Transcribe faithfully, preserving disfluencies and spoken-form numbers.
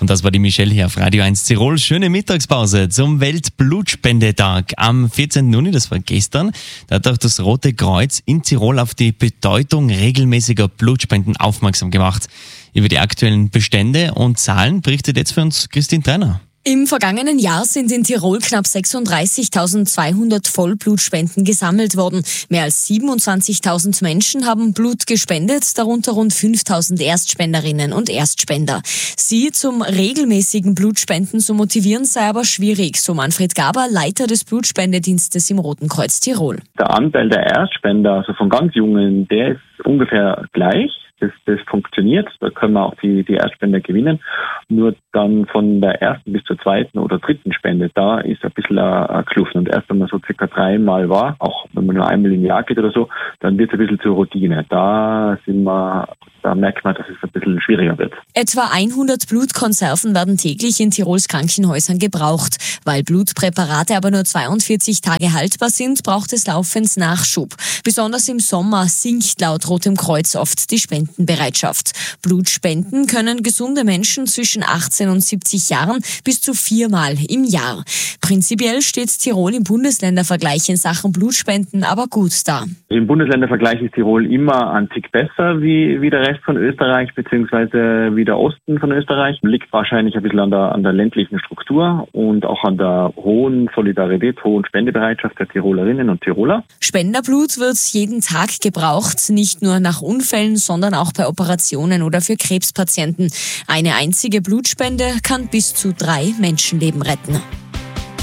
Und das war die Michelle hier auf Radio eins Tirol. Schöne Mittagspause zum Weltblutspendetag am vierzehnten Juni, das war gestern. Da hat auch das Rote Kreuz in Tirol auf die Bedeutung regelmäßiger Blutspenden aufmerksam gemacht. Über die aktuellen Bestände und Zahlen berichtet jetzt für uns Christine Trenner. Im vergangenen Jahr sind in Tirol knapp sechsunddreißigtausendzweihundert Vollblutspenden gesammelt worden. Mehr als siebenundzwanzigtausend Menschen haben Blut gespendet, darunter rund fünftausend Erstspenderinnen und Erstspender. Sie zum regelmäßigen Blutspenden zu motivieren sei aber schwierig, so Manfred Gaber, Leiter des Blutspendedienstes im Roten Kreuz Tirol. Der Anteil der Erstspender, also von ganz Jungen, der ist ungefähr gleich. Das, das funktioniert, da können wir auch die, die Erstspender gewinnen. Nur dann von der ersten bis zur zweiten oder dritten Spende, da ist ein bisschen eine Kluft. Und erst wenn man so circa dreimal war, auch wenn man nur einmal im Jahr geht oder so, dann wird es ein bisschen zur Routine. Da sind wir, da merkt man, dass es ein bisschen schwieriger wird. Etwa hundert Blutkonserven werden täglich in Tirols Krankenhäusern gebraucht. Weil Blutpräparate aber nur zweiundvierzig Tage haltbar sind, braucht es laufend Nachschub. Besonders im Sommer sinkt laut Rotem Kreuz oft die Spendenbereitschaft. Blutspenden können gesunde Menschen zwischen achtzehn und siebzig Jahren bis zu viermal im Jahr. Prinzipiell steht Tirol im Bundesländervergleich in Sachen Blutspenden aber gut da. Im Bundesländervergleich ist Tirol immer ein Tick besser wie, wie der Rest von Österreich beziehungsweise wie der Osten von Österreich. Liegt wahrscheinlich ein bisschen an der, an der ländlichen Struktur und auch an der hohen Solidarität, hohen Spendebereitschaft der Tirolerinnen und Tiroler. Spenderblut wird jeden Tag gebraucht, nicht nur nach Unfällen, sondern auch bei Operationen oder für Krebspatienten. Eine einzige Blutspende kann bis zu drei Menschenleben retten.